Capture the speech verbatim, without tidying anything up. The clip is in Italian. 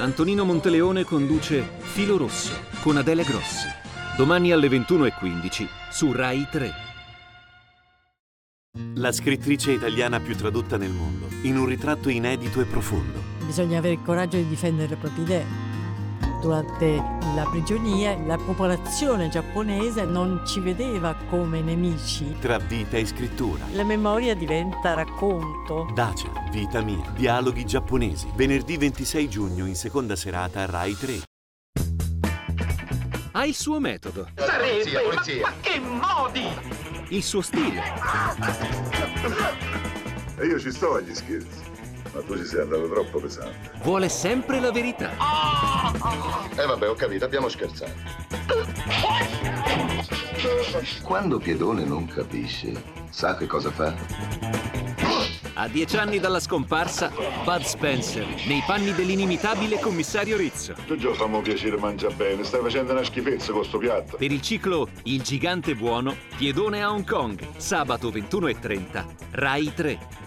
Antonino Monteleone conduce Filo Rosso con Adele Grossi. Domani alle ventuno e quindici su Rai tre. La scrittrice italiana più tradotta nel mondo, in un ritratto inedito e profondo. Bisogna avere il coraggio di difendere le proprie idee. Durante la prigionia la popolazione giapponese non ci vedeva come nemici. Tra vita e scrittura. La memoria diventa racconto. Dacia, vita mia, dialoghi giapponesi. Venerdì ventisei giugno in seconda serata a Rai tre. Ha il suo metodo. Sarebbe, polizia, polizia. Ma, ma che modi! Il suo stile. E io ci sto agli scherzi. Ma tu ci sei andato troppo pesante. Vuole sempre la verità. E eh vabbè, ho capito, abbiamo scherzato. Quando Piedone non capisce, sa che cosa fa? A dieci anni dalla scomparsa, Bud Spencer, nei panni dell'inimitabile commissario Rizzo. Tu già fammi piacere mangia bene, stai facendo una schifezza con sto piatto. Per il ciclo Il gigante buono, Piedone a Hong Kong, sabato ventuno e trenta, Rai tre.